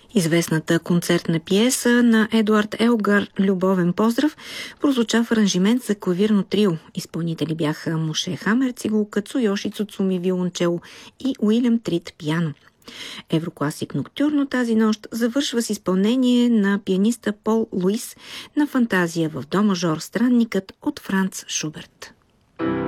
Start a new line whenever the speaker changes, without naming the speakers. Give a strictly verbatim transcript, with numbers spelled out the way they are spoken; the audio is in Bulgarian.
Известната концертна пиеса на Едуард Елгар «Любовен поздрав» прозвуча в аранжимент за клавирно трио. Изпълнители бяха Моше Хамер цигулка, Цуйоши Цуцуми виолончело и Уилям Трит пиано. Еврокласик Ноктюрно тази нощ завършва с изпълнение на пианиста Пол Луис на фантазия в до мажор странникът от Франц Шуберт.